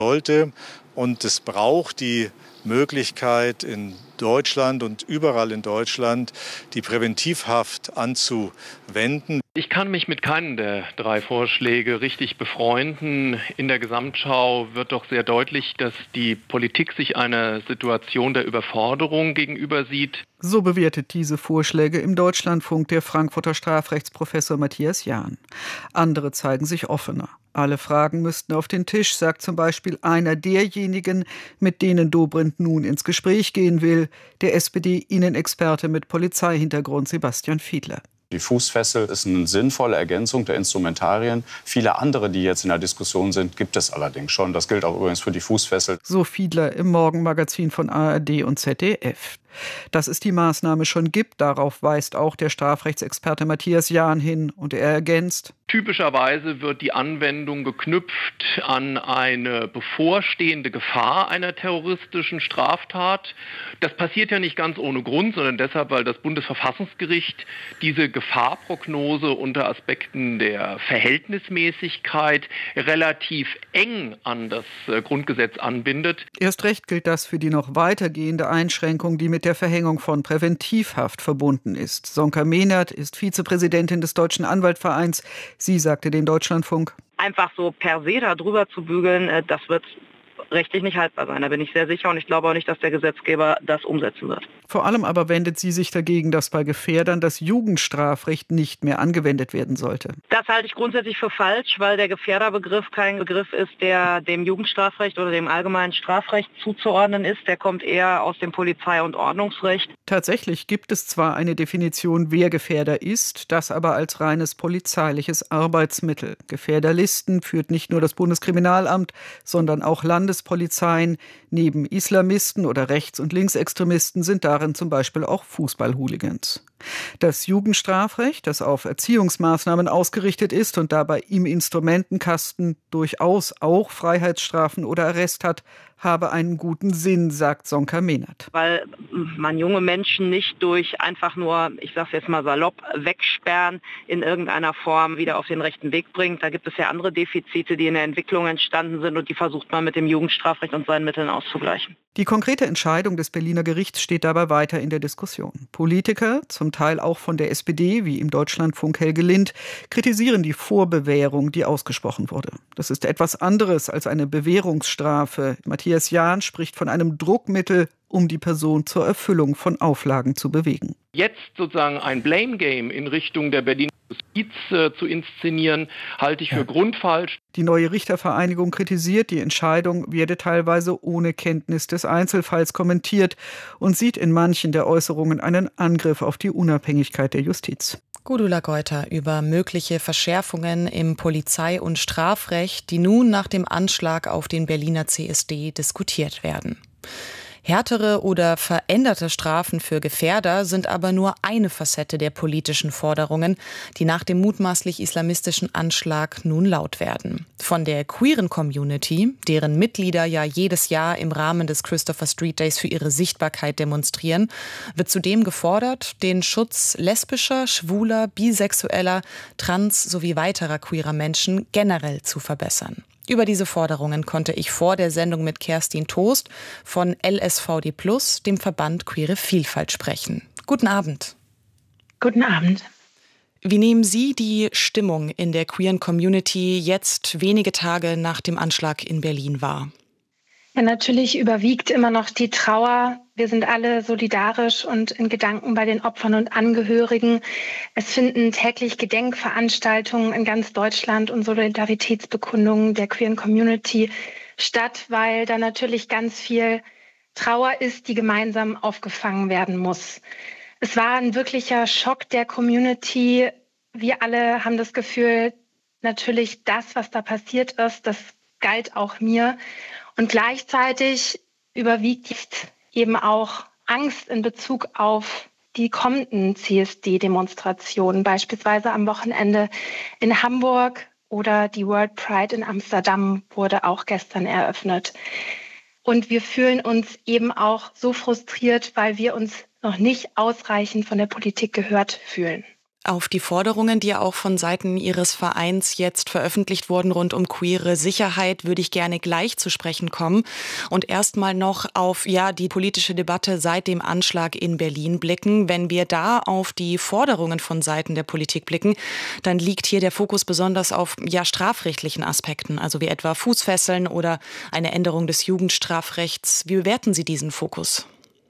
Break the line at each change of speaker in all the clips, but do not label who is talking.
sollte. Und es braucht die Möglichkeit in Deutschland und überall in Deutschland die Präventivhaft anzuwenden.
Ich kann mich mit keinem der 3 Vorschläge richtig befreunden. In der Gesamtschau wird doch sehr deutlich, dass die Politik sich einer Situation der Überforderung gegenüber sieht.
So bewertet diese Vorschläge im Deutschlandfunk der Frankfurter Strafrechtsprofessor Matthias Jahn. Andere zeigen sich offener. Alle Fragen müssten auf den Tisch, sagt zum Beispiel einer derjenigen, mit denen Dobrindt nun ins Gespräch gehen will, der SPD-Innenexperte mit Polizeihintergrund Sebastian Fiedler.
Die Fußfessel ist eine sinnvolle Ergänzung der Instrumentarien. Viele andere, die jetzt in der Diskussion sind, gibt es allerdings schon. Das gilt auch übrigens für die Fußfessel.
So Fiedler im Morgenmagazin von ARD und ZDF. Dass es die Maßnahme schon gibt, darauf weist auch der Strafrechtsexperte Matthias Jahn hin. Und er ergänzt:
Typischerweise wird die Anwendung geknüpft an eine bevorstehende Gefahr einer terroristischen Straftat. Das passiert ja nicht ganz ohne Grund, sondern deshalb, weil das Bundesverfassungsgericht diese Gefahrprognose unter Aspekten der Verhältnismäßigkeit relativ eng an das Grundgesetz anbindet.
Erst recht gilt das für die noch weitergehende Einschränkung, die mit der Verhängung von Präventivhaft verbunden ist. Sonka Mehnert ist Vizepräsidentin des Deutschen Anwaltvereins. Sie sagte dem Deutschlandfunk:
Einfach so per se da drüber zu bügeln, das wird rechtlich nicht haltbar sein. Da bin ich sehr sicher und ich glaube auch nicht, dass der Gesetzgeber das umsetzen wird.
Vor allem aber wendet sie sich dagegen, dass bei Gefährdern das Jugendstrafrecht nicht mehr angewendet werden sollte.
Das halte ich grundsätzlich für falsch, weil der Gefährderbegriff kein Begriff ist, der dem Jugendstrafrecht oder dem allgemeinen Strafrecht zuzuordnen ist. Der kommt eher aus dem Polizei- und Ordnungsrecht.
Tatsächlich gibt es zwar eine Definition, wer Gefährder ist, das aber als reines polizeiliches Arbeitsmittel. Gefährderlisten führt nicht nur das Bundeskriminalamt, sondern auch Landespolizeien. Neben Islamisten oder Rechts- und Linksextremisten sind darin zum Beispiel auch Fußballhooligans. Das Jugendstrafrecht, das auf Erziehungsmaßnahmen ausgerichtet ist und dabei im Instrumentenkasten durchaus auch Freiheitsstrafen oder Arrest hat, habe einen guten Sinn, sagt Sonka Mehnert.
Weil man junge Menschen nicht durch einfach nur, ich sage jetzt mal salopp, wegsperren in irgendeiner Form wieder auf den rechten Weg bringt. Da gibt es ja andere Defizite, die in der Entwicklung entstanden sind und die versucht man mit dem Jugendstrafrecht und seinen Mitteln auszugleichen.
Die konkrete Entscheidung des Berliner Gerichts steht dabei weiter in der Diskussion. Politiker, zum Teil auch von der SPD, wie im Deutschlandfunk Helge Lind, kritisieren die Vorbewährung, die ausgesprochen wurde. Das ist etwas anderes als eine Bewährungsstrafe. Matthias Jahn spricht von einem Druckmittel, um die Person zur Erfüllung von Auflagen zu bewegen.
Jetzt sozusagen ein Blame Game in Richtung der Berliner Justiz zu inszenieren, halte ich für grundfalsch.
Die neue Richtervereinigung kritisiert, die Entscheidung werde teilweise ohne Kenntnis des Einzelfalls kommentiert und sieht in manchen der Äußerungen einen Angriff auf die Unabhängigkeit der Justiz.
Gudula Geuter über mögliche Verschärfungen im Polizei- und Strafrecht, die nun nach dem Anschlag auf den Berliner CSD diskutiert werden. Härtere oder veränderte Strafen für Gefährder sind aber nur eine Facette der politischen Forderungen, die nach dem mutmaßlich islamistischen Anschlag nun laut werden. Von der queeren Community, deren Mitglieder ja jedes Jahr im Rahmen des Christopher Street Days für ihre Sichtbarkeit demonstrieren, wird zudem gefordert, den Schutz lesbischer, schwuler, bisexueller, trans- sowie weiterer queerer Menschen generell zu verbessern. Über diese Forderungen konnte ich vor der Sendung mit Kerstin Toast von LSVD+, dem Verband Queere Vielfalt, sprechen. Guten Abend.
Guten Abend.
Wie nehmen Sie die Stimmung in der queeren Community jetzt wenige Tage nach dem Anschlag in Berlin wahr?
Ja, natürlich überwiegt immer noch die Trauer. Wir sind alle solidarisch und in Gedanken bei den Opfern und Angehörigen. Es finden täglich Gedenkveranstaltungen in ganz Deutschland und Solidaritätsbekundungen der queeren Community statt, weil da natürlich ganz viel Trauer ist, die gemeinsam aufgefangen werden muss. Es war ein wirklicher Schock der Community. Wir alle haben das Gefühl, natürlich das, was da passiert ist, das galt auch mir. Und gleichzeitig überwiegt jetzt eben auch Angst in Bezug auf die kommenden CSD-Demonstrationen, beispielsweise am Wochenende in Hamburg oder die World Pride in Amsterdam wurde auch gestern eröffnet. Und wir fühlen uns eben auch so frustriert, weil wir uns noch nicht ausreichend von der Politik gehört fühlen.
Auf die Forderungen, die ja auch von Seiten Ihres Vereins jetzt veröffentlicht wurden rund um queere Sicherheit, würde ich gerne gleich zu sprechen kommen und erstmal noch auf die politische Debatte seit dem Anschlag in Berlin blicken. Wenn wir da auf die Forderungen von Seiten der Politik blicken, dann liegt hier der Fokus besonders auf strafrechtlichen Aspekten, also wie etwa Fußfesseln oder eine Änderung des Jugendstrafrechts. Wie bewerten Sie diesen Fokus?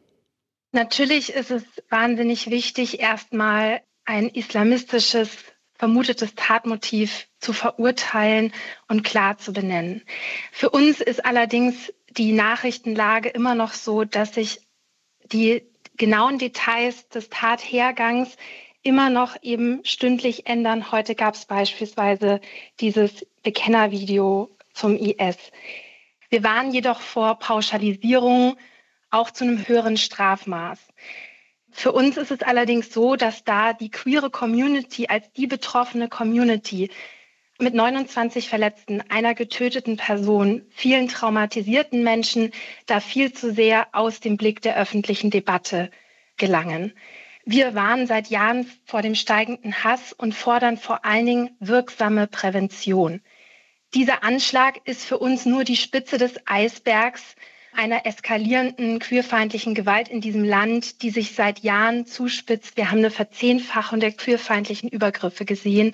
Natürlich ist es wahnsinnig wichtig, erstmal ein islamistisches, vermutetes Tatmotiv zu verurteilen und klar zu benennen. Für uns ist allerdings die Nachrichtenlage immer noch so, dass sich die genauen Details des Tathergangs immer noch eben stündlich ändern. Heute gab es beispielsweise dieses Bekennervideo zum IS. Wir warnen jedoch vor Pauschalisierung, auch zu einem höheren Strafmaß. Für uns ist es allerdings so, dass da die queere Community als die betroffene Community mit 29 Verletzten, einer getöteten Person, vielen traumatisierten Menschen da viel zu sehr aus dem Blick der öffentlichen Debatte gelangen. Wir warnen seit Jahren vor dem steigenden Hass und fordern vor allen Dingen wirksame Prävention. Dieser Anschlag ist für uns nur die Spitze des Eisbergs einer eskalierenden queerfeindlichen Gewalt in diesem Land, die sich seit Jahren zuspitzt. Wir haben eine Verzehnfachung der queerfeindlichen Übergriffe gesehen.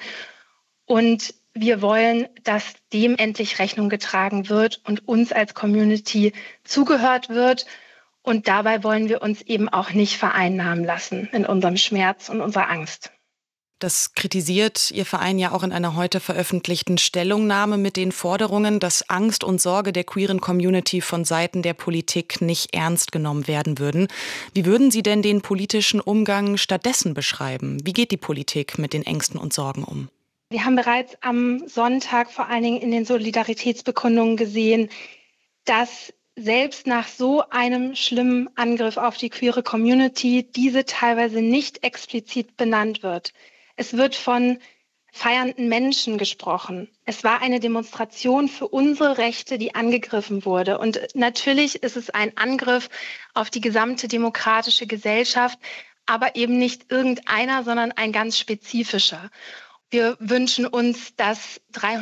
Und wir wollen, dass dem endlich Rechnung getragen wird und uns als Community zugehört wird. Und dabei wollen wir uns eben auch nicht vereinnahmen lassen in unserem Schmerz und unserer Angst.
Das kritisiert Ihr Verein ja auch in einer heute veröffentlichten Stellungnahme mit den Forderungen, dass Angst und Sorge der queeren Community von Seiten der Politik nicht ernst genommen werden würden. Wie würden Sie denn den politischen Umgang stattdessen beschreiben? Wie geht die Politik mit den Ängsten und Sorgen um?
Wir haben bereits am Sonntag vor allen Dingen in den Solidaritätsbekundungen gesehen, dass selbst nach so einem schlimmen Angriff auf die queere Community diese teilweise nicht explizit benannt wird. Es wird von feiernden Menschen gesprochen. Es war eine Demonstration für unsere Rechte, die angegriffen wurde. Und natürlich ist es ein Angriff auf die gesamte demokratische Gesellschaft, aber eben nicht irgendeiner, sondern ein ganz spezifischer. Wir wünschen uns, dass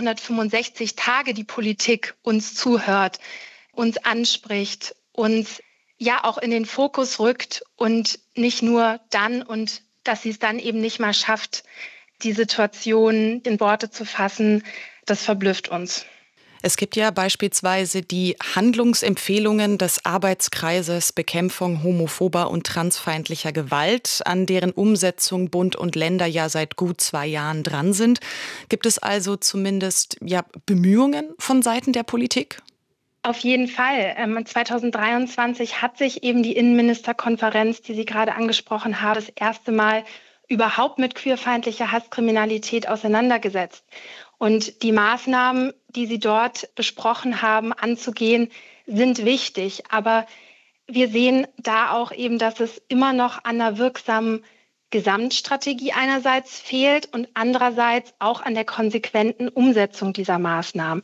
365 Tage die Politik uns zuhört, uns anspricht, uns auch in den Fokus rückt und nicht nur dann und dass sie es dann eben nicht mal schafft, die Situation in Worte zu fassen, das verblüfft uns.
Es gibt ja beispielsweise die Handlungsempfehlungen des Arbeitskreises Bekämpfung homophober und transfeindlicher Gewalt, an deren Umsetzung Bund und Länder ja seit gut 2 Jahren dran sind. Gibt es also zumindest Bemühungen von Seiten der Politik?
Auf jeden Fall. 2023 hat sich eben die Innenministerkonferenz, die Sie gerade angesprochen haben, das erste Mal überhaupt mit queerfeindlicher Hasskriminalität auseinandergesetzt. Und die Maßnahmen, die Sie dort besprochen haben, anzugehen, sind wichtig. Aber wir sehen da auch eben, dass es immer noch an einer wirksamen Gesamtstrategie einerseits fehlt und andererseits auch an der konsequenten Umsetzung dieser Maßnahmen.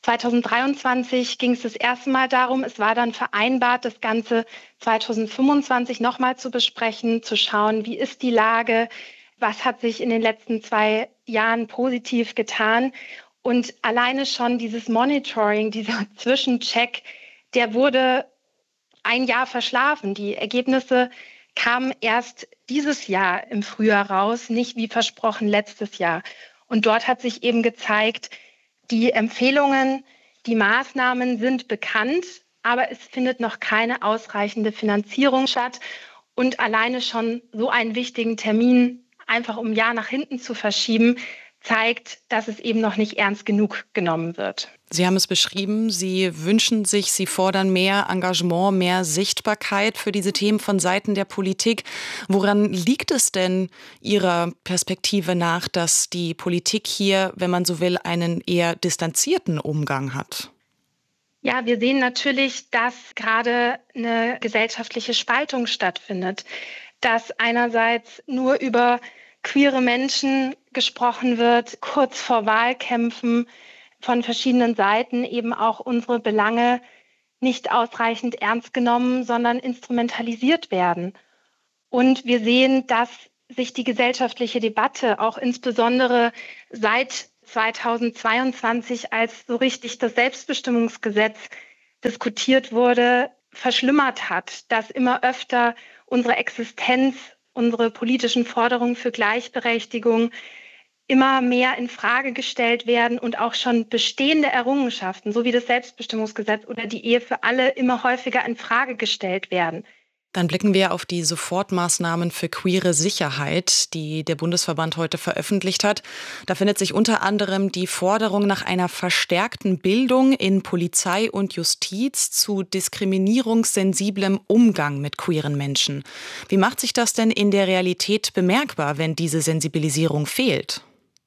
2023 ging es das erste Mal darum, es war dann vereinbart, das Ganze 2025 nochmal zu besprechen, zu schauen, wie ist die Lage, was hat sich in den letzten 2 Jahren positiv getan. Und alleine schon dieses Monitoring, dieser Zwischencheck, der wurde 1 Jahr verschlafen. Die Ergebnisse kamen erst dieses Jahr im Frühjahr raus, nicht wie versprochen letztes Jahr. Und dort hat sich eben gezeigt, die Empfehlungen, die Maßnahmen sind bekannt, aber es findet noch keine ausreichende Finanzierung statt. Und alleine schon so einen wichtigen Termin einfach um ein Jahr nach hinten zu verschieben, zeigt, dass es eben noch nicht ernst genug genommen wird.
Sie haben es beschrieben, Sie wünschen sich, Sie fordern mehr Engagement, mehr Sichtbarkeit für diese Themen von Seiten der Politik. Woran liegt es denn Ihrer Perspektive nach, dass die Politik hier, wenn man so will, einen eher distanzierten Umgang hat?
Ja, wir sehen natürlich, dass gerade eine gesellschaftliche Spaltung stattfindet, dass einerseits nur über queere Menschen gesprochen wird, kurz vor Wahlkämpfen von verschiedenen Seiten eben auch unsere Belange nicht ausreichend ernst genommen, sondern instrumentalisiert werden. Und wir sehen, dass sich die gesellschaftliche Debatte auch insbesondere seit 2022, als so richtig das Selbstbestimmungsgesetz diskutiert wurde, verschlimmert hat, dass immer öfter unsere Existenz, unsere politischen Forderungen für Gleichberechtigung immer mehr in Frage gestellt werden und auch schon bestehende Errungenschaften, so wie das Selbstbestimmungsgesetz oder die Ehe für alle, immer häufiger in Frage gestellt werden.
Dann blicken wir auf die Sofortmaßnahmen für queere Sicherheit, die der Bundesverband heute veröffentlicht hat. Da findet sich unter anderem die Forderung nach einer verstärkten Bildung in Polizei und Justiz zu diskriminierungssensiblem Umgang mit queeren Menschen. Wie macht sich das denn in der Realität bemerkbar, wenn diese Sensibilisierung fehlt?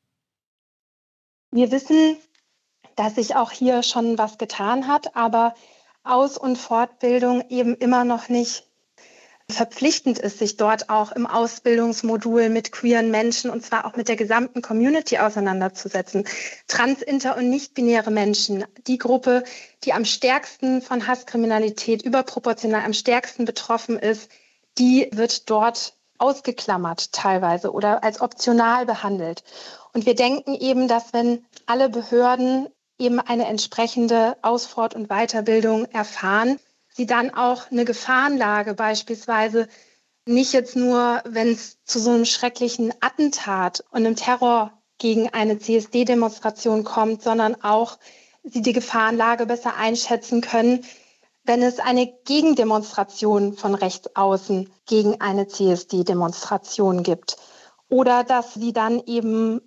Wir wissen, dass sich auch hier schon was getan hat, aber Aus- und Fortbildung eben immer noch nicht verpflichtend ist, sich dort auch im Ausbildungsmodul mit queeren Menschen und zwar auch mit der gesamten Community auseinanderzusetzen. Trans-, inter- und nicht-binäre Menschen, die Gruppe, die am stärksten von Hasskriminalität überproportional am stärksten betroffen ist, die wird dort ausgeklammert teilweise oder als optional behandelt. Und wir denken eben, dass wenn alle Behörden eben eine entsprechende Aus-, Fort- und Weiterbildung erfahren, sie dann auch eine Gefahrenlage beispielsweise nicht jetzt nur, wenn es zu so einem schrecklichen Attentat und einem Terror gegen eine CSD-Demonstration kommt, sondern auch sie die Gefahrenlage besser einschätzen können, wenn es eine Gegendemonstration von rechts außen gegen eine CSD-Demonstration gibt. Oder dass sie dann eben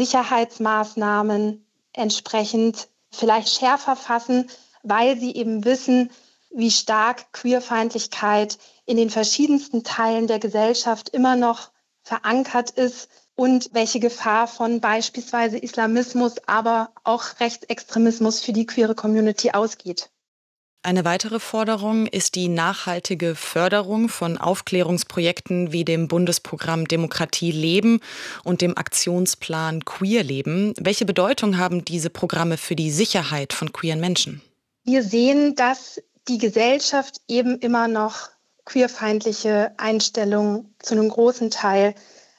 Sicherheitsmaßnahmen entsprechend vielleicht schärfer fassen, weil sie eben wissen, wie stark Queerfeindlichkeit in den verschiedensten Teilen der Gesellschaft immer noch verankert ist und welche Gefahr von beispielsweise Islamismus, aber auch Rechtsextremismus für die queere Community ausgeht.
Eine weitere Forderung ist die nachhaltige Förderung von Aufklärungsprojekten wie dem Bundesprogramm Demokratie leben und dem Aktionsplan Queer leben. Welche Bedeutung haben diese Programme für die Sicherheit von queeren Menschen?
Wir sehen, dass die Gesellschaft eben immer noch queerfeindliche Einstellungen zu einem großen Teil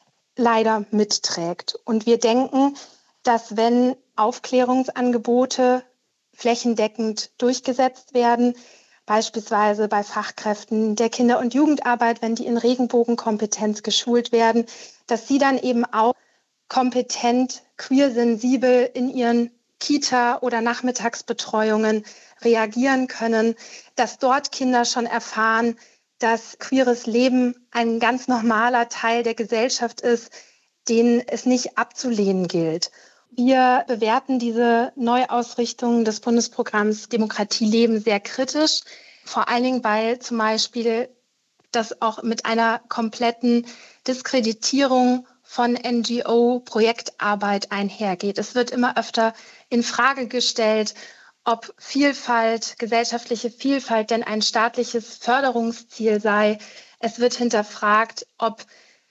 leider mitträgt. Und wir denken, dass wenn Aufklärungsangebote flächendeckend durchgesetzt werden, beispielsweise bei Fachkräften der Kinder- und Jugendarbeit, wenn die in Regenbogenkompetenz geschult werden, dass sie dann eben auch kompetent, queersensibel in ihren Kita- oder Nachmittagsbetreuungen reagieren können, dass dort Kinder schon erfahren, dass queeres Leben ein ganz normaler Teil der Gesellschaft ist, den es nicht abzulehnen gilt. Wir bewerten diese Neuausrichtung des Bundesprogramms Demokratie leben sehr kritisch, vor allen Dingen, weil zum Beispiel das auch mit einer kompletten Diskreditierung von NGO-Projektarbeit einhergeht. Es wird immer öfter in Frage gestellt, ob Vielfalt, gesellschaftliche Vielfalt denn ein staatliches Förderungsziel sei. Es wird hinterfragt, ob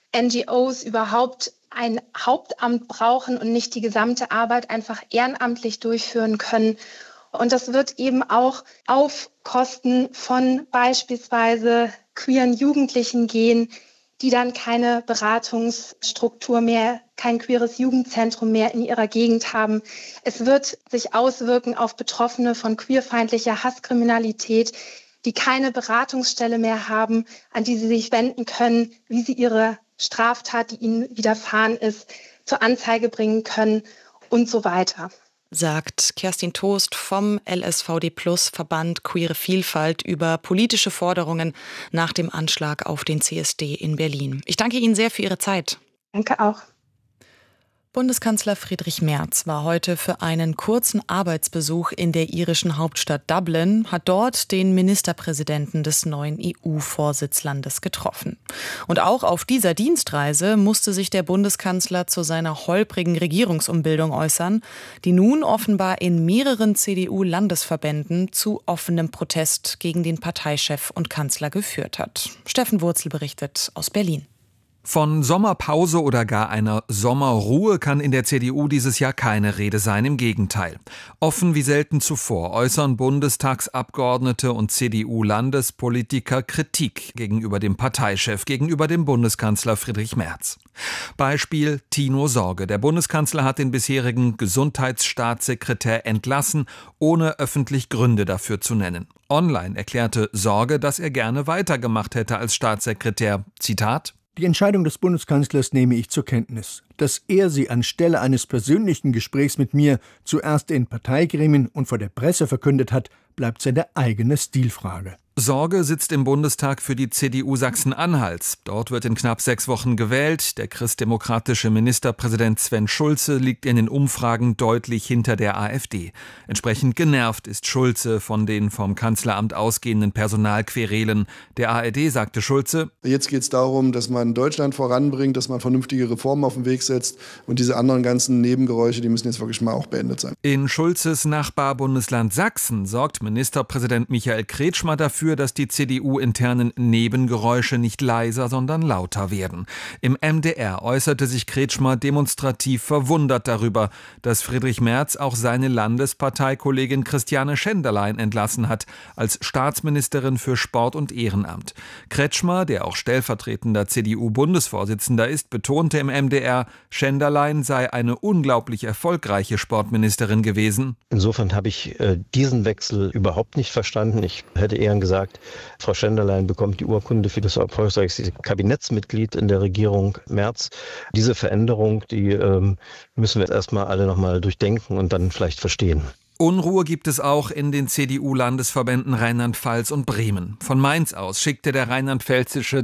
NGOs überhaupt ein Hauptamt brauchen und nicht die gesamte Arbeit einfach ehrenamtlich durchführen können. Und das wird eben auch auf Kosten von beispielsweise queeren Jugendlichen gehen, die dann keine Beratungsstruktur mehr, kein queeres Jugendzentrum mehr in ihrer Gegend haben. Es wird sich auswirken auf Betroffene von queerfeindlicher Hasskriminalität, die keine Beratungsstelle mehr haben, an die sie sich wenden können, wie sie ihre Straftat, die ihnen widerfahren ist, zur Anzeige bringen können und so weiter.
Sagt Kerstin Toast vom LSVD Plus Verband Queere Vielfalt über politische Forderungen nach dem Anschlag auf den CSD in Berlin. Ich danke Ihnen sehr für Ihre Zeit.
Danke auch.
Bundeskanzler Friedrich Merz war heute für einen kurzen Arbeitsbesuch in der irischen Hauptstadt Dublin, hat dort den Ministerpräsidenten des neuen EU-Vorsitzlandes getroffen. Und auch auf dieser Dienstreise musste sich der Bundeskanzler zu seiner holprigen Regierungsumbildung äußern, die nun offenbar in mehreren CDU-Landesverbänden zu offenem Protest gegen den Parteichef und Kanzler geführt hat. Steffen Wurzel berichtet aus Berlin.
Von Sommerpause oder gar einer Sommerruhe kann in der CDU dieses Jahr keine Rede sein, im Gegenteil. Offen wie selten zuvor äußern Bundestagsabgeordnete und CDU-Landespolitiker Kritik gegenüber dem Parteichef, gegenüber dem Bundeskanzler Friedrich Merz. Beispiel Tino Sorge. Der Bundeskanzler hat den bisherigen Gesundheitsstaatssekretär entlassen, ohne öffentlich Gründe dafür zu nennen. Online erklärte Sorge, dass er gerne weitergemacht hätte als Staatssekretär. Zitat:
Die Entscheidung des Bundeskanzlers nehme ich zur Kenntnis. Dass er sie anstelle eines persönlichen Gesprächs mit mir zuerst in Parteigremien und vor der Presse verkündet hat, bleibt seine eigene Stilfrage.
Sorge sitzt im Bundestag für die CDU Sachsen-Anhalts. Dort wird in knapp 6 Wochen gewählt. Der christdemokratische Ministerpräsident Sven Schulze liegt in den Umfragen deutlich hinter der AfD. Entsprechend genervt ist Schulze von den vom Kanzleramt ausgehenden Personalquerelen. Der ARD sagte Schulze:
Jetzt geht es darum, dass man Deutschland voranbringt, dass man vernünftige Reformen auf den Weg setzt. Und diese anderen ganzen Nebengeräusche, die müssen jetzt wirklich mal auch beendet sein.
In Schulzes Nachbarbundesland Sachsen sorgt Ministerpräsident Michael Kretschmer dafür, dass die CDU-internen Nebengeräusche nicht leiser, sondern lauter werden. Im MDR äußerte sich Kretschmer demonstrativ verwundert darüber, dass Friedrich Merz auch seine Landesparteikollegin Christiane Schenderlein entlassen hat, als Staatsministerin für Sport und Ehrenamt. Kretschmer, der auch stellvertretender CDU-Bundesvorsitzender ist, betonte im MDR, Schenderlein sei eine unglaublich erfolgreiche Sportministerin gewesen.
Insofern habe ich diesen Wechsel überhaupt nicht verstanden. Ich hätte eher gesagt, Frau Schenderlein bekommt die Urkunde für das erfolgreichste Kabinettsmitglied in der Regierung Merz. Diese Veränderung, die müssen wir jetzt erstmal alle nochmal durchdenken und dann vielleicht verstehen.
Unruhe gibt es auch in den CDU-Landesverbänden Rheinland-Pfalz und Bremen. Von Mainz aus schickte der rheinland-pfälzische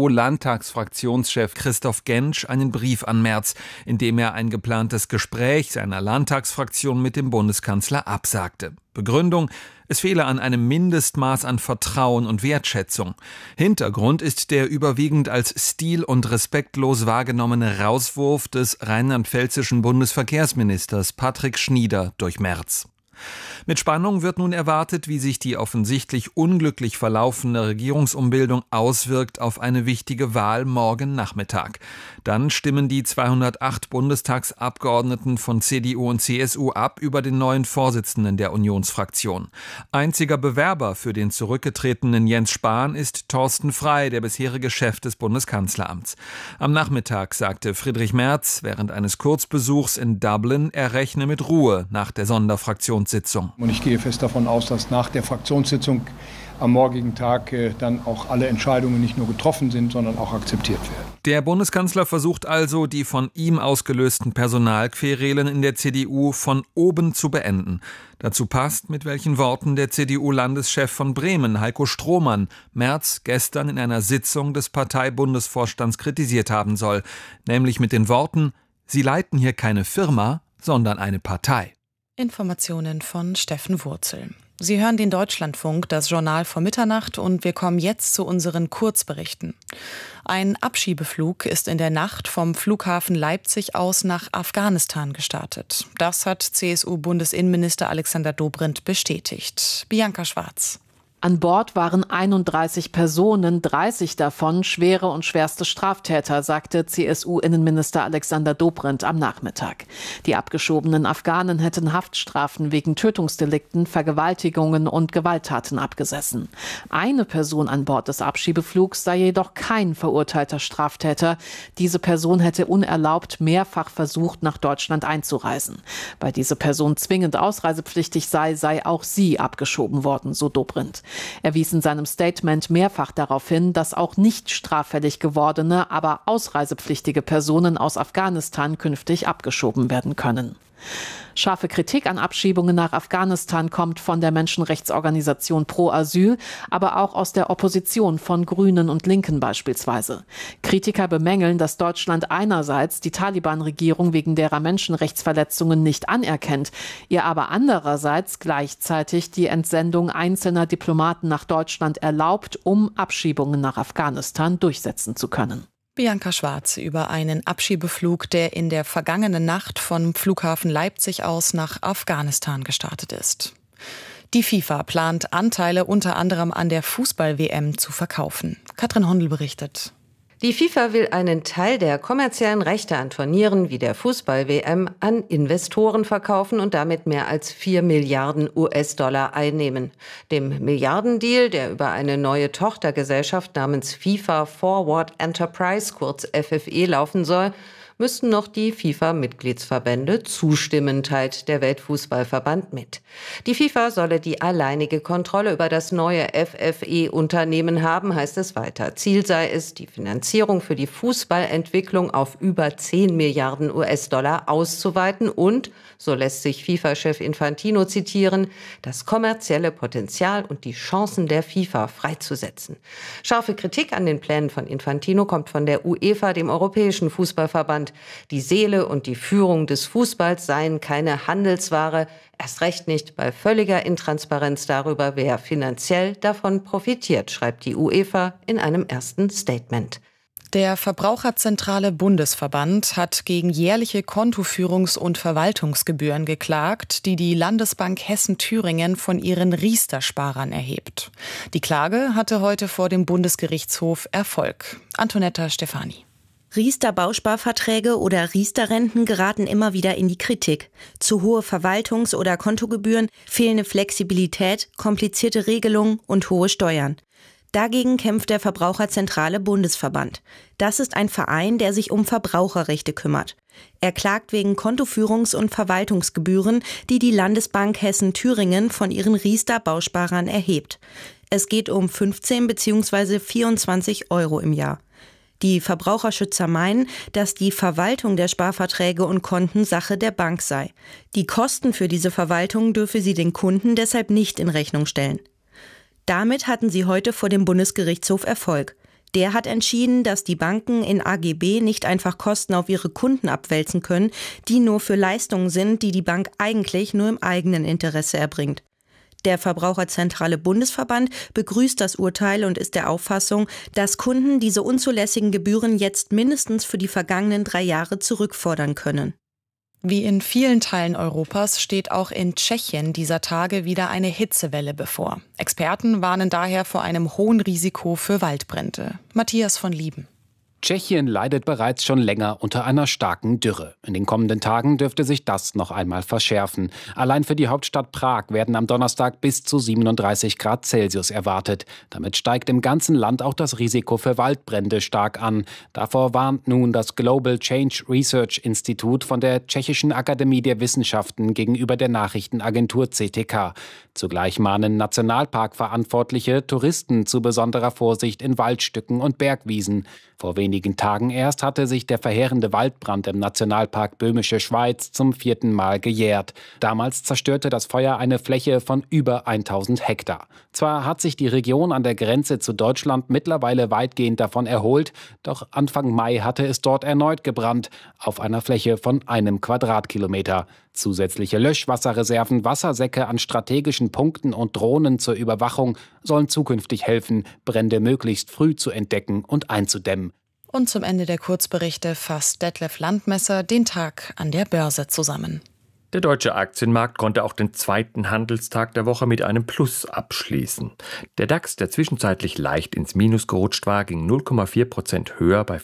CDU-Landtagsfraktionschef Christoph Gentsch einen Brief an Merz, in dem er ein geplantes Gespräch seiner Landtagsfraktion mit dem Bundeskanzler absagte. Begründung: Es fehle an einem Mindestmaß an Vertrauen und Wertschätzung. Hintergrund ist der überwiegend als stil- und respektlos wahrgenommene Rauswurf des rheinland-pfälzischen Bundesverkehrsministers Patrick Schnieder durch Merz. Mit Spannung wird nun erwartet, wie sich die offensichtlich unglücklich verlaufende Regierungsumbildung auswirkt auf eine wichtige Wahl morgen Nachmittag. Dann stimmen die 208 Bundestagsabgeordneten von CDU und CSU ab über den neuen Vorsitzenden der Unionsfraktion. Einziger Bewerber für den zurückgetretenen Jens Spahn ist Thorsten Frey, der bisherige Chef des Bundeskanzleramts. Am Nachmittag sagte Friedrich Merz während eines Kurzbesuchs in Dublin, er rechne mit Ruhe nach der Sonderfraktionssitzung.
Und ich gehe fest davon aus, dass nach der Fraktionssitzung am morgigen Tag dann auch alle Entscheidungen nicht nur getroffen sind, sondern auch akzeptiert werden.
Der Bundeskanzler versucht also, die von ihm ausgelösten Personalquerelen in der CDU von oben zu beenden. Dazu passt, mit welchen Worten der CDU-Landeschef von Bremen, Heiko Strohmann, Merz gestern in einer Sitzung des Parteibundesvorstands kritisiert haben soll. Nämlich mit den Worten: Sie leiten hier keine Firma, sondern eine Partei.
Informationen von Steffen Wurzel. Sie hören den Deutschlandfunk, das Journal vor Mitternacht, und wir kommen jetzt zu unseren Kurzberichten. Ein Abschiebeflug ist in der Nacht vom Flughafen Leipzig aus nach Afghanistan gestartet. Das hat CSU-Bundesinnenminister Alexander Dobrindt bestätigt. Bianca Schwarz.
An Bord waren 31 Personen, 30 davon schwere und schwerste Straftäter, sagte CSU-Innenminister Alexander Dobrindt am Nachmittag. Die abgeschobenen Afghanen hätten Haftstrafen wegen Tötungsdelikten, Vergewaltigungen und Gewalttaten abgesessen. Eine Person an Bord des Abschiebeflugs sei jedoch kein verurteilter Straftäter. Diese Person hätte unerlaubt mehrfach versucht, nach Deutschland einzureisen. Weil diese Person zwingend ausreisepflichtig sei auch sie abgeschoben worden, so Dobrindt. Er wies in seinem Statement mehrfach darauf hin, dass auch nicht straffällig gewordene, aber ausreisepflichtige Personen aus Afghanistan künftig abgeschoben werden können. Scharfe Kritik an Abschiebungen nach Afghanistan kommt von der Menschenrechtsorganisation Pro Asyl, aber auch aus der Opposition von Grünen und Linken beispielsweise. Kritiker bemängeln, dass Deutschland einerseits die Taliban-Regierung wegen derer Menschenrechtsverletzungen nicht anerkennt, ihr aber andererseits gleichzeitig die Entsendung einzelner Diplomaten nach Deutschland erlaubt, um Abschiebungen nach Afghanistan durchsetzen zu können.
Bianca Schwarz über einen Abschiebeflug, der in der vergangenen Nacht vom Flughafen Leipzig aus nach Afghanistan gestartet ist. Die FIFA plant, Anteile unter anderem an der Fußball-WM zu verkaufen. Katrin Hondel berichtet.
Die FIFA will einen Teil der kommerziellen Rechte an Turnieren wie der Fußball-WM an Investoren verkaufen und damit mehr als 4 Milliarden US-Dollar einnehmen. Dem Milliardendeal, der über eine neue Tochtergesellschaft namens FIFA Forward Enterprise, kurz FFE, laufen soll, müssten noch die FIFA-Mitgliedsverbände zustimmen, teilt der Weltfußballverband mit. Die FIFA solle die alleinige Kontrolle über das neue FFE-Unternehmen haben, heißt es weiter. Ziel sei es, die Finanzierung für die Fußballentwicklung auf über 10 Milliarden US-Dollar auszuweiten und, so lässt sich FIFA-Chef Infantino zitieren, das kommerzielle Potenzial und die Chancen der FIFA freizusetzen. Scharfe Kritik an den Plänen von Infantino kommt von der UEFA, dem Europäischen Fußballverband. Die Seele und die Führung des Fußballs seien keine Handelsware, erst recht nicht bei völliger Intransparenz darüber, wer finanziell davon profitiert, schreibt die UEFA in einem ersten Statement.
Der Verbraucherzentrale Bundesverband hat gegen jährliche Kontoführungs- und Verwaltungsgebühren geklagt, die die Landesbank Hessen-Thüringen von ihren Riester-Sparern erhebt. Die Klage hatte heute vor dem Bundesgerichtshof Erfolg. Antonetta Stefani.
Riester-Bausparverträge oder Riester-Renten geraten immer wieder in die Kritik. Zu hohe Verwaltungs- oder Kontogebühren, fehlende Flexibilität, komplizierte Regelungen und hohe Steuern. Dagegen kämpft der Verbraucherzentrale Bundesverband. Das ist ein Verein, der sich um Verbraucherrechte kümmert. Er klagt wegen Kontoführungs- und Verwaltungsgebühren, die die Landesbank Hessen-Thüringen von ihren Riester-Bausparern erhebt. Es geht um 15 bzw. 24 Euro im Jahr. Die Verbraucherschützer meinen, dass die Verwaltung der Sparverträge und Konten Sache der Bank sei. Die Kosten für diese Verwaltung dürfe sie den Kunden deshalb nicht in Rechnung stellen. Damit hatten sie heute vor dem Bundesgerichtshof Erfolg. Der hat entschieden, dass die Banken in AGB nicht einfach Kosten auf ihre Kunden abwälzen können, die nur für Leistungen sind, die die Bank eigentlich nur im eigenen Interesse erbringt. Der Verbraucherzentrale Bundesverband begrüßt das Urteil und ist der Auffassung, dass Kunden diese unzulässigen Gebühren jetzt mindestens für die vergangenen 3 Jahre zurückfordern können.
Wie in vielen Teilen Europas steht auch in Tschechien dieser Tage wieder eine Hitzewelle bevor. Experten warnen daher vor einem hohen Risiko für Waldbrände. Matthias von Lieben.
Tschechien leidet bereits schon länger unter einer starken Dürre. In den kommenden Tagen dürfte sich das noch einmal verschärfen. Allein für die Hauptstadt Prag werden am Donnerstag bis zu 37 Grad Celsius erwartet. Damit steigt im ganzen Land auch das Risiko für Waldbrände stark an. Davor warnt nun das Global Change Research Institute von der Tschechischen Akademie der Wissenschaften gegenüber der Nachrichtenagentur CTK. Zugleich mahnen Nationalparkverantwortliche Touristen zu besonderer Vorsicht in Waldstücken und Bergwiesen. Vor wenigen Tagen erst hatte sich der verheerende Waldbrand im Nationalpark Böhmische Schweiz zum 4. Mal gejährt. Damals zerstörte das Feuer eine Fläche von über 1000 Hektar. Zwar hat sich die Region an der Grenze zu Deutschland mittlerweile weitgehend davon erholt, doch Anfang Mai hatte es dort erneut gebrannt, auf einer Fläche von 1 Quadratkilometer. Zusätzliche Löschwasserreserven, Wassersäcke an strategischen Punkten und Drohnen zur Überwachung sollen zukünftig helfen, Brände möglichst früh zu entdecken und einzudämmen.
Und zum Ende der Kurzberichte fasst Detlef Landmesser den Tag an der Börse zusammen.
Der deutsche Aktienmarkt konnte auch den zweiten Handelstag der Woche mit einem Plus abschließen. Der DAX, der zwischenzeitlich leicht ins Minus gerutscht war, ging 0,4% höher bei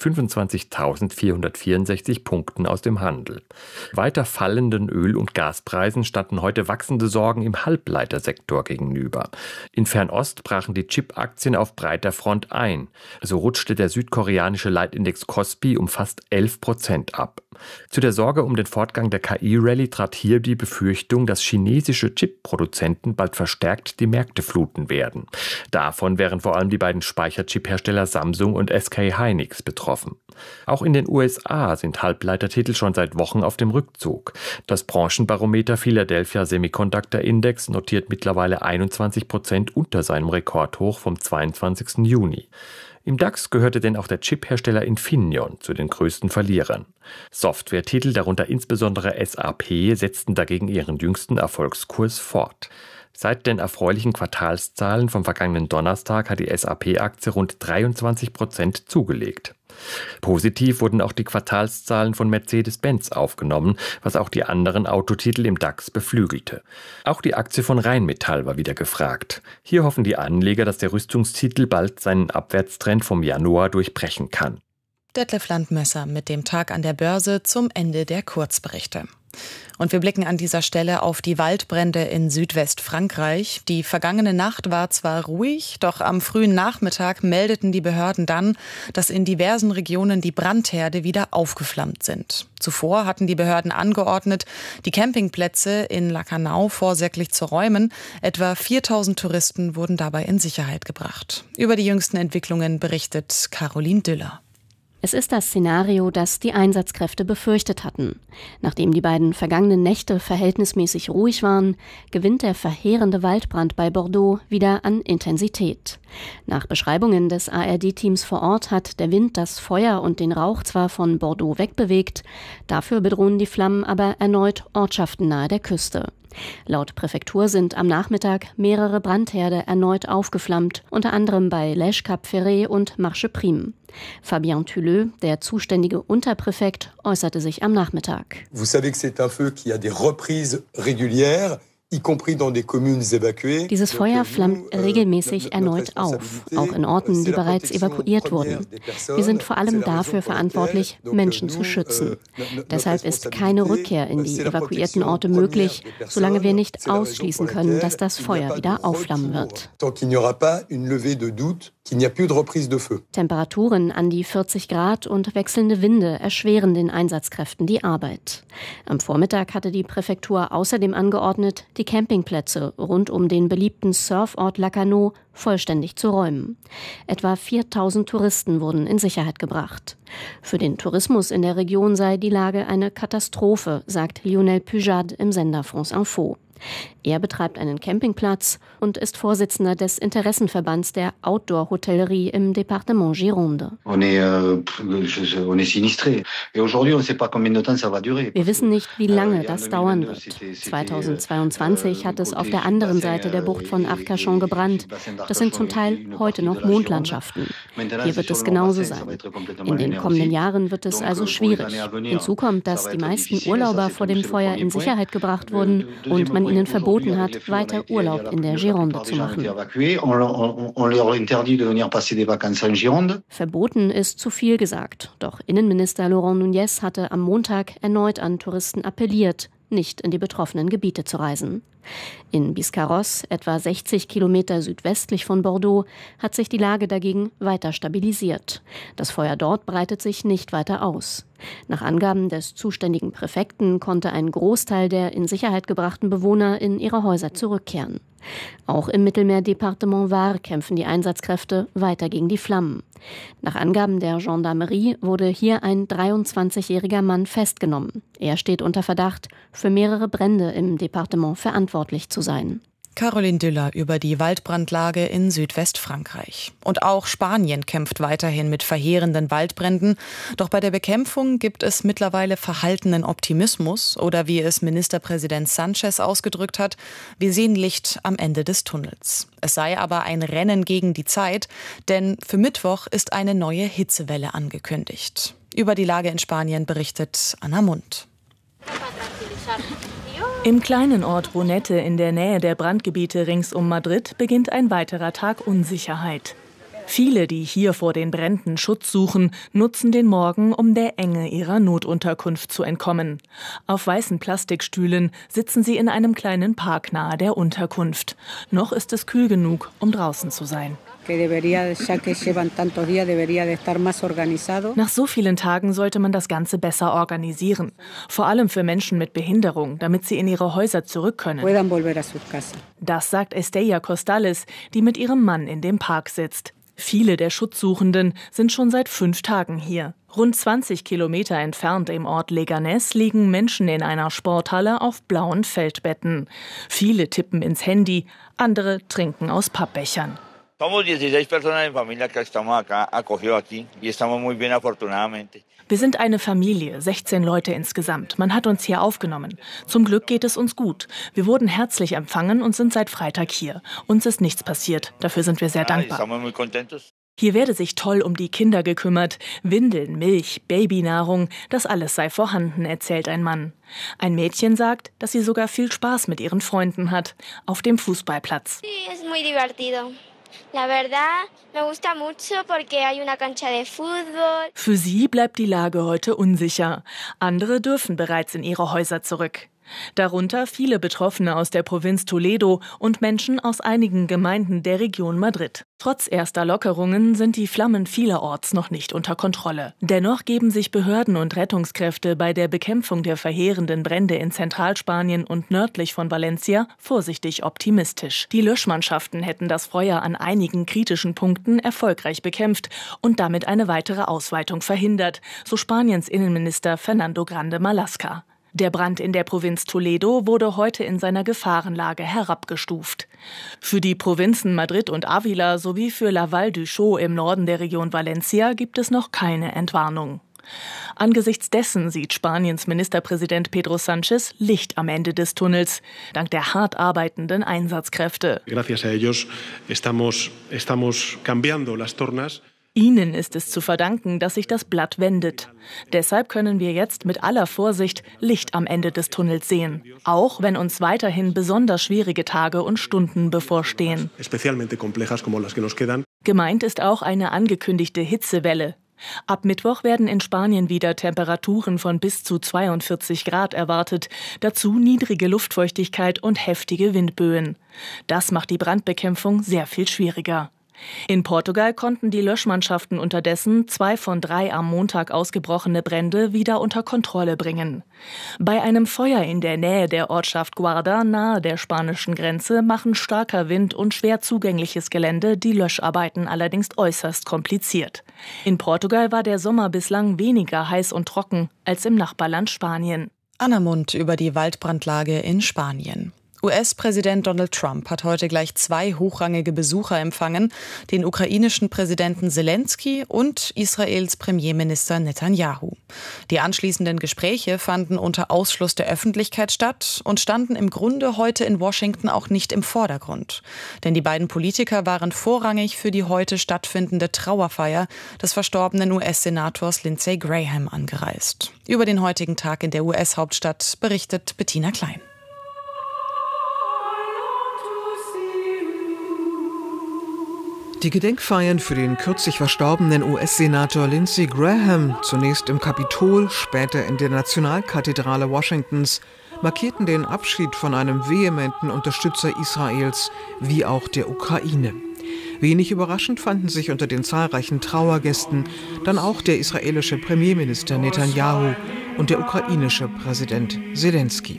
25.464 Punkten aus dem Handel. Weiter fallenden Öl- und Gaspreisen standen heute wachsende Sorgen im Halbleitersektor gegenüber. In Fernost brachen die Chip-Aktien auf breiter Front ein. So rutschte der südkoreanische Leitindex Kospi um fast 11% ab. Zu der Sorge um den Fortgang der KI-Rallye trat hier die Befürchtung, dass chinesische Chip-Produzenten bald verstärkt die Märkte fluten werden. Davon wären vor allem die beiden Speicherchip-Hersteller Samsung und SK Hynix betroffen. Auch in den USA sind Halbleitertitel schon seit Wochen auf dem Rückzug. Das Branchenbarometer Philadelphia Semiconductor Index notiert mittlerweile 21% unter seinem Rekordhoch vom 22. Juni. Im DAX gehörte denn auch der Chip-Hersteller Infineon zu den größten Verlierern. Softwaretitel, darunter insbesondere SAP, setzten dagegen ihren jüngsten Erfolgskurs fort. Seit den erfreulichen Quartalszahlen vom vergangenen Donnerstag hat die SAP-Aktie rund 23% zugelegt. Positiv wurden auch die Quartalszahlen von Mercedes-Benz aufgenommen, was auch die anderen Autotitel im DAX beflügelte. Auch die Aktie von Rheinmetall war wieder gefragt. Hier hoffen die Anleger, dass der Rüstungstitel bald seinen Abwärtstrend vom Januar durchbrechen kann.
Detlef Landmesser mit dem Tag an der Börse zum Ende der Kurzberichte. Und wir blicken an dieser Stelle auf die Waldbrände in Südwestfrankreich. Die vergangene Nacht war zwar ruhig, doch am frühen Nachmittag meldeten die Behörden dann, dass in diversen Regionen die Brandherde wieder aufgeflammt sind. Zuvor hatten die Behörden angeordnet, die Campingplätze in Lacanau vorsorglich zu räumen. Etwa 4.000 Touristen wurden dabei in Sicherheit gebracht. Über die jüngsten Entwicklungen berichtet Caroline Düller.
Es ist das Szenario, das die Einsatzkräfte befürchtet hatten. Nachdem die beiden vergangenen Nächte verhältnismäßig ruhig waren, gewinnt der verheerende Waldbrand bei Bordeaux wieder an Intensität. Nach Beschreibungen des ARD-Teams vor Ort hat der Wind das Feuer und den Rauch zwar von Bordeaux wegbewegt, dafür bedrohen die Flammen aber erneut Ortschaften nahe der Küste. Laut Präfektur sind am Nachmittag mehrere Brandherde erneut aufgeflammt, unter anderem bei Lèche-Cap-Ferré und Marche-Prime. Fabien Thulleux, der zuständige Unterpräfekt, äußerte sich am Nachmittag.
Vous savez que c'est un feu qui a des reprises régulières.
Dieses Feuer flammt regelmäßig erneut auf, auch in Orten, die bereits evakuiert wurden. Wir sind vor allem dafür verantwortlich, Menschen zu schützen. Deshalb ist keine Rückkehr in die evakuierten Orte möglich, solange wir nicht ausschließen können, dass das Feuer wieder aufflammen wird. Temperaturen an die 40 Grad und wechselnde Winde erschweren den Einsatzkräften die Arbeit. Am Vormittag hatte die Präfektur außerdem angeordnet, die Campingplätze rund um den beliebten Surfort Lacanau vollständig zu räumen. Etwa 4.000 Touristen wurden in Sicherheit gebracht. Für den Tourismus in der Region sei die Lage eine Katastrophe, sagt Lionel Pujade im Sender France Info. Er betreibt einen Campingplatz und ist Vorsitzender des Interessenverbands der Outdoor-Hotellerie im Departement Gironde. Wir wissen nicht, wie lange das dauern wird. 2022 hat es auf der anderen Seite der Bucht von Arcachon gebrannt. Das sind zum Teil heute noch Mondlandschaften. Hier wird es genauso sein. In den kommenden Jahren wird es also schwierig. Hinzu kommt, dass die meisten Urlauber vor dem Feuer in Sicherheit gebracht wurden und man ihnen verboten hat, weiter Urlaub in der Gironde zu machen. Verboten ist zu viel gesagt. Doch Innenminister Laurent Nunez hatte am Montag erneut an Touristen appelliert, nicht in die betroffenen Gebiete zu reisen. In Biscarrosse, etwa 60 Kilometer südwestlich von Bordeaux, hat sich die Lage dagegen weiter stabilisiert. Das Feuer dort breitet sich nicht weiter aus. Nach Angaben des zuständigen Präfekten konnte ein Großteil der in Sicherheit gebrachten Bewohner in ihre Häuser zurückkehren. Auch im Mittelmeerdepartement Var kämpfen die Einsatzkräfte weiter gegen die Flammen. Nach Angaben der Gendarmerie wurde hier ein 23-jähriger Mann festgenommen. Er steht unter Verdacht, für mehrere Brände im Departement verantwortlich zu sein.
Caroline Düller über die Waldbrandlage in Südwestfrankreich. Und auch Spanien kämpft weiterhin mit verheerenden Waldbränden. Doch bei der Bekämpfung gibt es mittlerweile verhaltenen Optimismus oder wie es Ministerpräsident Sánchez ausgedrückt hat, wir sehen Licht am Ende des Tunnels. Es sei aber ein Rennen gegen die Zeit, denn für Mittwoch ist eine neue Hitzewelle angekündigt. Über die Lage in Spanien berichtet Anna Mund.
Im kleinen Ort Brunete in der Nähe der Brandgebiete rings um Madrid beginnt ein weiterer Tag Unsicherheit. Viele, die hier vor den Bränden Schutz suchen, nutzen den Morgen, um der Enge ihrer Notunterkunft zu entkommen. Auf weißen Plastikstühlen sitzen sie in einem kleinen Park nahe der Unterkunft. Noch ist es kühl genug, um draußen zu sein. Nach so vielen Tagen sollte man das Ganze besser organisieren. Vor allem für Menschen mit Behinderung, damit sie in ihre Häuser zurück können. Das sagt Estella Costales, die mit ihrem Mann in dem Park sitzt. Viele der Schutzsuchenden sind schon seit 5 Tagen hier. Rund 20 Kilometer entfernt im Ort Leganés liegen Menschen in einer Sporthalle auf blauen Feldbetten. Viele tippen ins Handy, andere trinken aus Pappbechern. Wir sind eine Familie, 16 Leute insgesamt. Man hat uns hier aufgenommen. Zum Glück geht es uns gut. Wir wurden herzlich empfangen und sind seit Freitag hier. Uns ist nichts passiert. Dafür sind wir sehr dankbar. Hier werde sich toll um die Kinder gekümmert. Windeln, Milch, Babynahrung, das alles sei vorhanden, erzählt ein Mann. Ein Mädchen sagt, dass sie sogar viel Spaß mit ihren Freunden hat. Auf dem Fußballplatz. Für sie bleibt die Lage heute unsicher. Andere dürfen bereits in ihre Häuser zurück. Darunter viele Betroffene aus der Provinz Toledo und Menschen aus einigen Gemeinden der Region Madrid. Trotz erster Lockerungen sind die Flammen vielerorts noch nicht unter Kontrolle. Dennoch geben sich Behörden und Rettungskräfte bei der Bekämpfung der verheerenden Brände in Zentralspanien und nördlich von Valencia vorsichtig optimistisch. Die Löschmannschaften hätten das Feuer an einigen kritischen Punkten erfolgreich bekämpft und damit eine weitere Ausweitung verhindert, so Spaniens Innenminister Fernando Grande Marlaska. Der Brand in der Provinz Toledo wurde heute in seiner Gefahrenlage herabgestuft. Für die Provinzen Madrid und Ávila sowie für La Vall d'Uixó im Norden der Region Valencia gibt es noch keine Entwarnung. Angesichts dessen sieht Spaniens Ministerpräsident Pedro Sánchez Licht am Ende des Tunnels, dank der hart arbeitenden Einsatzkräfte.
Gracias a ellos estamos cambiando las tornas.
Ihnen ist es zu verdanken, dass sich das Blatt wendet. Deshalb können wir jetzt mit aller Vorsicht Licht am Ende des Tunnels sehen, auch wenn uns weiterhin besonders schwierige Tage und Stunden bevorstehen. Gemeint ist auch eine angekündigte Hitzewelle. Ab Mittwoch werden in Spanien wieder Temperaturen von bis zu 42 Grad erwartet, dazu niedrige Luftfeuchtigkeit und heftige Windböen. Das macht die Brandbekämpfung sehr viel schwieriger. In Portugal konnten die Löschmannschaften unterdessen 2 von 3 am Montag ausgebrochene Brände wieder unter Kontrolle bringen. Bei einem Feuer in der Nähe der Ortschaft Guarda nahe der spanischen Grenze machen starker Wind und schwer zugängliches Gelände die Löscharbeiten allerdings äußerst kompliziert. In Portugal war der Sommer bislang weniger heiß und trocken als im Nachbarland Spanien.
Anna Mund über die Waldbrandlage in Spanien. US-Präsident Donald Trump hat heute gleich 2 hochrangige Besucher empfangen, den ukrainischen Präsidenten Selenskyj und Israels Premierminister Netanyahu. Die anschließenden Gespräche fanden unter Ausschluss der Öffentlichkeit statt und standen im Grunde heute in Washington auch nicht im Vordergrund. Denn die beiden Politiker waren vorrangig für die heute stattfindende Trauerfeier des verstorbenen US-Senators Lindsey Graham angereist. Über den heutigen Tag in der US-Hauptstadt berichtet Bettina Klein.
Die Gedenkfeiern für den kürzlich verstorbenen US-Senator Lindsey Graham, zunächst im Kapitol, später in der Nationalkathedrale Washingtons, markierten den Abschied von einem vehementen Unterstützer Israels wie auch der Ukraine. Wenig überraschend fanden sich unter den zahlreichen Trauergästen dann auch der israelische Premierminister Netanyahu und der ukrainische Präsident Selenskyj.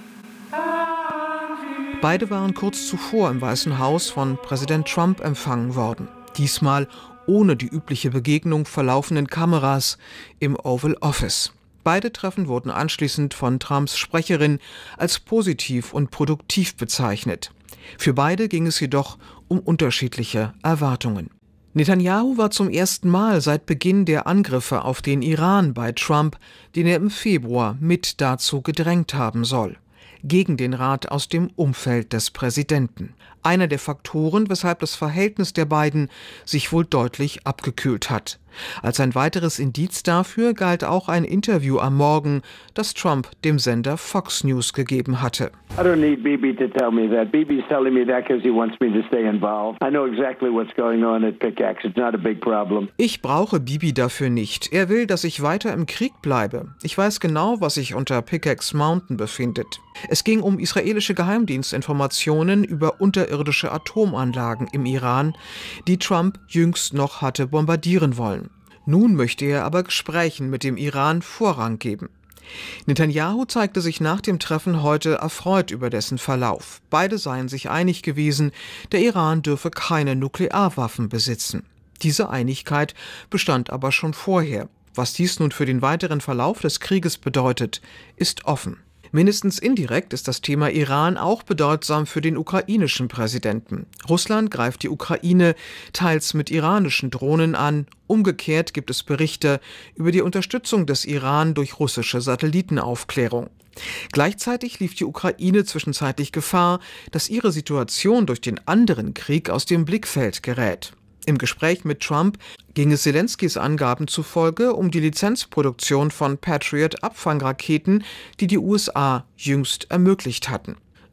Beide waren kurz zuvor im Weißen Haus von Präsident Trump empfangen worden. Diesmal ohne die übliche Begegnung vor laufenden Kameras im Oval Office. Beide Treffen wurden anschließend von Trumps Sprecherin als positiv und produktiv bezeichnet. Für beide ging es jedoch um unterschiedliche Erwartungen. Netanyahu war zum ersten Mal seit Beginn der Angriffe auf den Iran bei Trump, den er im Februar mit dazu gedrängt haben soll, gegen den Rat aus dem Umfeld des Präsidenten. Einer der Faktoren, weshalb das Verhältnis der beiden sich wohl deutlich abgekühlt hat. Als ein weiteres Indiz dafür galt auch ein Interview am Morgen, das Trump dem Sender Fox News gegeben hatte.
I don't need Bibi to tell me that. Bibi's telling me that because he wants me to stay involved. I know exactly what's going on at Pickaxe. It's not a big problem.
Ich brauche Bibi dafür nicht. Er will, dass ich weiter im Krieg bleibe. Ich weiß genau, was sich unter Pickaxe Mountain befindet. Es ging um israelische Geheimdienstinformationen über unterirdische Atomanlagen im Iran, die Trump jüngst noch hatte bombardieren wollen. Nun möchte er aber Gesprächen mit dem Iran Vorrang geben. Netanyahu zeigte sich nach dem Treffen heute erfreut über dessen Verlauf. Beide seien sich einig gewesen, der Iran dürfe keine Nuklearwaffen besitzen. Diese Einigkeit bestand aber schon vorher. Was dies nun für den weiteren Verlauf des Krieges bedeutet, ist offen. Mindestens indirekt ist das Thema Iran auch bedeutsam für den ukrainischen Präsidenten. Russland greift die Ukraine teils mit iranischen Drohnen an. Umgekehrt gibt es Berichte über die Unterstützung des Iran durch russische Satellitenaufklärung. Gleichzeitig lief die Ukraine zwischenzeitlich Gefahr, dass ihre Situation durch den anderen Krieg aus dem Blickfeld gerät. Im Gespräch mit Trump ging es Selenskys Angaben zufolge um die Lizenzproduktion von Patriot-Abfangraketen, die die USA jüngst ermöglicht hatten.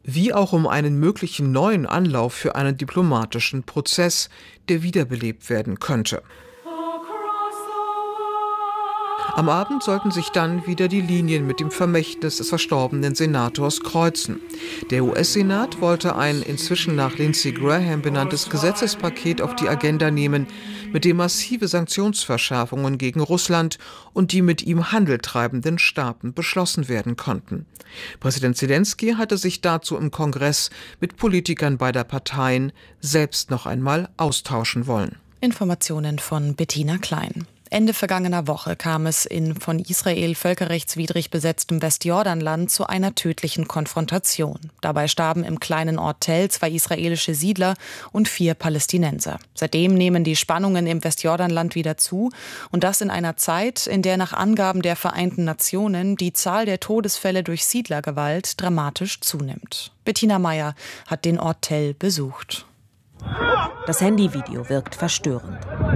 wie auch um einen möglichen neuen Anlauf für einen diplomatischen Prozess, der wiederbelebt werden könnte. Am Abend sollten sich dann wieder die Linien mit dem Vermächtnis des verstorbenen Senators kreuzen. Der US-Senat wollte ein inzwischen nach Lindsey Graham benanntes Gesetzespaket auf die Agenda nehmen, mit dem massive Sanktionsverschärfungen gegen Russland und die mit ihm Handel treibenden Staaten beschlossen werden konnten. Präsident Zelensky hatte sich dazu im Kongress mit Politikern beider Parteien selbst noch einmal austauschen wollen.
Informationen von Bettina Klein. Ende vergangener Woche kam es in von Israel völkerrechtswidrig besetztem Westjordanland zu einer tödlichen Konfrontation. Dabei starben im kleinen Ort Tell 2 israelische Siedler und 4 Palästinenser. Seitdem nehmen die Spannungen im Westjordanland wieder zu, und das in einer Zeit, in der nach Angaben der Vereinten Nationen die Zahl der Todesfälle durch Siedlergewalt dramatisch zunimmt. Bettina Meyer hat den Ort Tell besucht.
Das Handyvideo wirkt verstörend.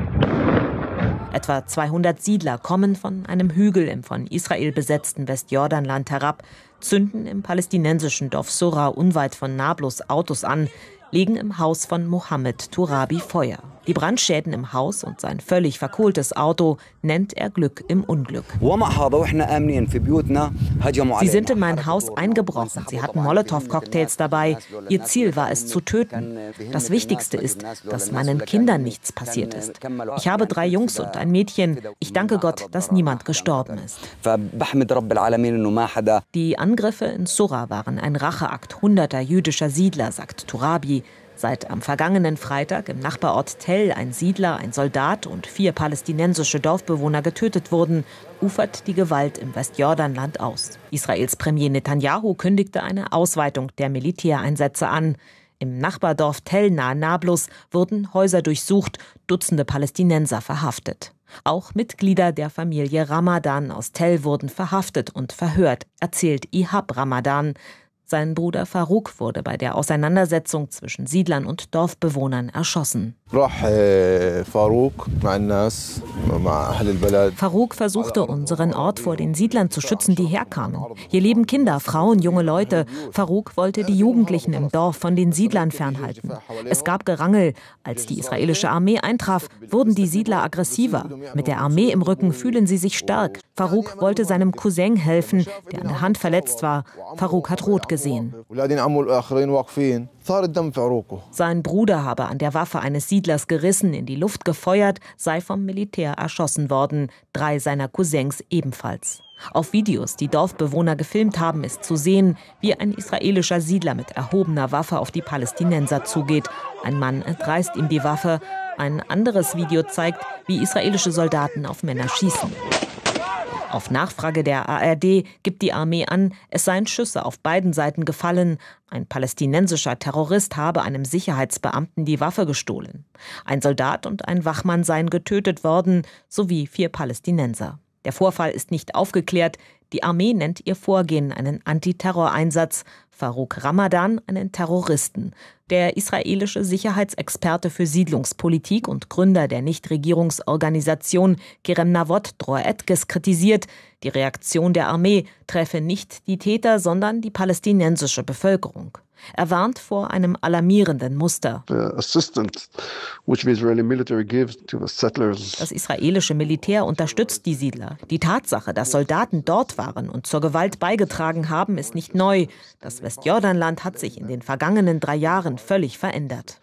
Etwa 200 Siedler kommen von einem Hügel im von Israel besetzten Westjordanland herab, zünden im palästinensischen Dorf Sura unweit von Nablus Autos an, legen im Haus von Mohammed Turabi Feuer. Die Brandschäden im Haus und sein völlig verkohltes Auto nennt er Glück im Unglück. Sie sind in mein Haus eingebrochen. Sie hatten Molotow-Cocktails dabei. Ihr Ziel war es zu töten. Das Wichtigste ist, dass meinen Kindern nichts passiert ist. Ich habe 3 Jungs und ein Mädchen. Ich danke Gott, dass niemand gestorben ist. Die Angriffe in Sura waren ein Racheakt hunderter jüdischer Siedler, sagt Turabi. Seit am vergangenen Freitag im Nachbarort Tell ein Siedler, ein Soldat und 4 palästinensische Dorfbewohner getötet wurden, ufert die Gewalt im Westjordanland aus. Israels Premier Netanyahu kündigte eine Ausweitung der Militäreinsätze an. Im Nachbardorf Tell nahe Nablus wurden Häuser durchsucht, Dutzende Palästinenser verhaftet. Auch Mitglieder der Familie Ramadan aus Tell wurden verhaftet und verhört, erzählt Ihab Ramadan. Sein Bruder Farouk wurde bei der Auseinandersetzung zwischen Siedlern und Dorfbewohnern erschossen. Farouk versuchte, unseren Ort vor den Siedlern zu schützen, die herkamen. Hier leben Kinder, Frauen, junge Leute. Farouk wollte die Jugendlichen im Dorf von den Siedlern fernhalten. Es gab Gerangel. Als die israelische Armee eintraf, wurden die Siedler aggressiver. Mit der Armee im Rücken fühlen sie sich stark. Farouk wollte seinem Cousin helfen, der an der Hand verletzt war. Farouk hat rot gesehen. Sein Bruder habe an der Waffe eines Siedlers gerissen, in die Luft gefeuert, sei vom Militär erschossen worden, 3 seiner Cousins ebenfalls. Auf Videos, die Dorfbewohner gefilmt haben, ist zu sehen, wie ein israelischer Siedler mit erhobener Waffe auf die Palästinenser zugeht. Ein Mann entreißt ihm die Waffe. Ein anderes Video zeigt, wie israelische Soldaten auf Männer schießen. Auf Nachfrage der ARD gibt die Armee an, es seien Schüsse auf beiden Seiten gefallen. Ein palästinensischer Terrorist habe einem Sicherheitsbeamten die Waffe gestohlen. Ein Soldat und ein Wachmann seien getötet worden, sowie 4 Palästinenser. Der Vorfall ist nicht aufgeklärt. Die Armee nennt ihr Vorgehen einen Antiterroreinsatz, Farouk Ramadan einen Terroristen. Der israelische Sicherheitsexperte für Siedlungspolitik und Gründer der Nichtregierungsorganisation Kerem Navot Dror Etkes kritisiert, die Reaktion der Armee treffe nicht die Täter, sondern die palästinensische Bevölkerung. Er warnt vor einem alarmierenden Muster. Das israelische Militär unterstützt die Siedler. Die Tatsache, dass Soldaten dort waren und zur Gewalt beigetragen haben, ist nicht neu. Das Westjordanland hat sich in den vergangenen 3 Jahren völlig verändert.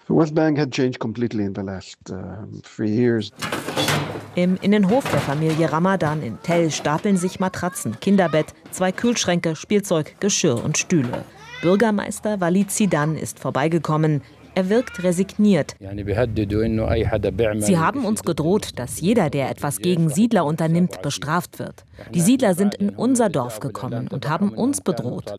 Im Innenhof der Familie Ramadan in Tell stapeln sich Matratzen, Kinderbett, 2 Kühlschränke, Spielzeug, Geschirr und Stühle. Bürgermeister Walid Zidan ist vorbeigekommen. Er wirkt resigniert. Sie haben uns gedroht, dass jeder, der etwas gegen Siedler unternimmt, bestraft wird. Die Siedler sind in unser Dorf gekommen und haben uns bedroht.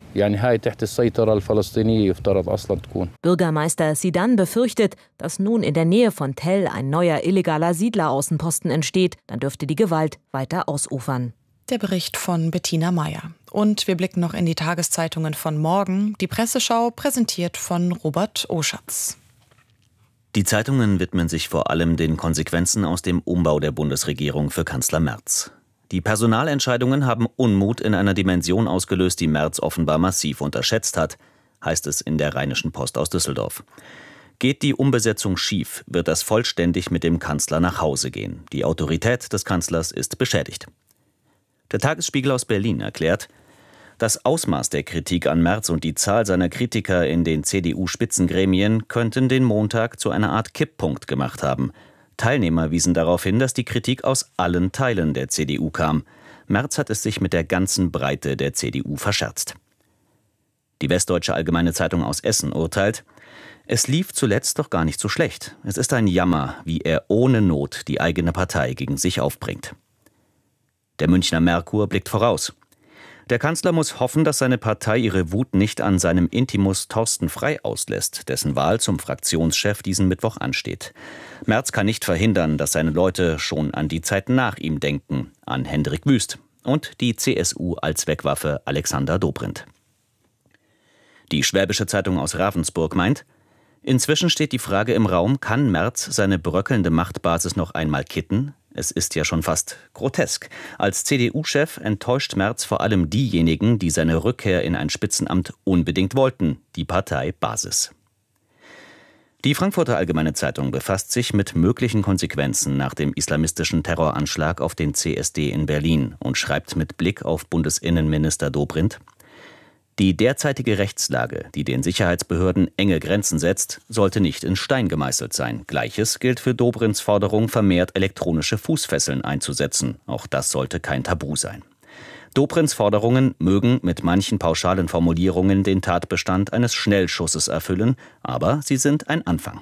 Bürgermeister Zidan befürchtet, dass nun in der Nähe von Tell ein neuer illegaler Siedleraußenposten entsteht. Dann dürfte die Gewalt weiter ausufern.
Der Bericht von Bettina Meyer. Und wir blicken noch in die Tageszeitungen von morgen. Die Presseschau präsentiert von Robert Oschatz.
Die Zeitungen widmen sich vor allem den Konsequenzen aus dem Umbau der Bundesregierung für Kanzler Merz. Die Personalentscheidungen haben Unmut in einer Dimension ausgelöst, die Merz offenbar massiv unterschätzt hat. heißt es in der Rheinischen Post aus Düsseldorf. Geht die Umbesetzung schief, wird das vollständig mit dem Kanzler nach Hause gehen. Die Autorität des Kanzlers ist beschädigt. Der Tagesspiegel aus Berlin erklärt, das Ausmaß der Kritik an Merz und die Zahl seiner Kritiker in den CDU-Spitzengremien könnten den Montag zu einer Art Kipppunkt gemacht haben. Teilnehmer wiesen darauf hin, dass die Kritik aus allen Teilen der CDU kam. Merz hat es sich mit der ganzen Breite der CDU verscherzt. Die Westdeutsche Allgemeine Zeitung aus Essen urteilt, es lief zuletzt doch gar nicht so schlecht. Es ist ein Jammer, wie er ohne Not die eigene Partei gegen sich aufbringt. Der Münchner Merkur blickt voraus. Der Kanzler muss hoffen, dass seine Partei ihre Wut nicht an seinem Intimus Thorsten Frey auslässt, dessen Wahl zum Fraktionschef diesen Mittwoch ansteht. Merz kann nicht verhindern, dass seine Leute schon an die Zeit nach ihm denken, an Hendrik Wüst und die CSU als Wegwaffe Alexander Dobrindt. Die Schwäbische Zeitung aus Ravensburg meint, inzwischen steht die Frage im Raum, kann Merz seine bröckelnde Machtbasis noch einmal kitten? Es ist ja schon fast grotesk. Als CDU-Chef enttäuscht Merz vor allem diejenigen, die seine Rückkehr in ein Spitzenamt unbedingt wollten, die Partei Basis. Die Frankfurter Allgemeine Zeitung befasst sich mit möglichen Konsequenzen nach dem islamistischen Terroranschlag auf den CSD in Berlin und schreibt mit Blick auf Bundesinnenminister Dobrindt: Die derzeitige Rechtslage, die den Sicherheitsbehörden enge Grenzen setzt, sollte nicht in Stein gemeißelt sein. Gleiches gilt für Dobrindts Forderung, vermehrt elektronische Fußfesseln einzusetzen. Auch das sollte kein Tabu sein. Dobrindts Forderungen mögen mit manchen pauschalen Formulierungen den Tatbestand eines Schnellschusses erfüllen, aber sie sind ein Anfang.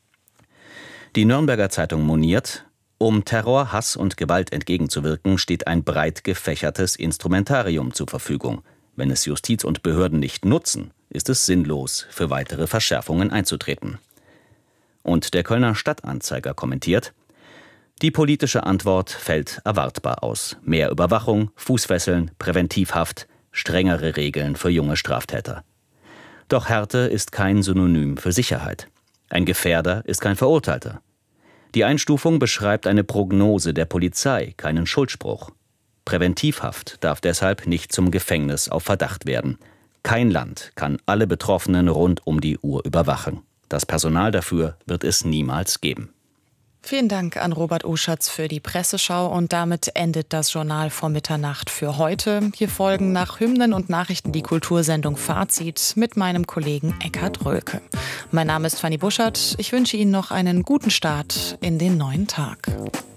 Die Nürnberger Zeitung moniert: Um Terror, Hass und Gewalt entgegenzuwirken, steht ein breit gefächertes Instrumentarium zur Verfügung. Wenn es Justiz und Behörden nicht nutzen, ist es sinnlos, für weitere Verschärfungen einzutreten. Und der Kölner Stadtanzeiger kommentiert: Die politische Antwort fällt erwartbar aus. Mehr Überwachung, Fußfesseln, Präventivhaft, strengere Regeln für junge Straftäter. Doch Härte ist kein Synonym für Sicherheit. Ein Gefährder ist kein Verurteilter. Die Einstufung beschreibt eine Prognose der Polizei, keinen Schuldspruch. Präventivhaft darf deshalb nicht zum Gefängnis auf Verdacht werden. Kein Land kann alle Betroffenen rund um die Uhr überwachen. Das Personal dafür wird es niemals geben.
Vielen Dank an Robert Oschatz für die Presseschau und damit endet das Journal vor Mitternacht für heute. Hier folgen nach Hymnen und Nachrichten die Kultursendung Fazit mit meinem Kollegen Eckhard Rölke. Mein Name ist Fanny Buschert. Ich wünsche Ihnen noch einen guten Start in den neuen Tag.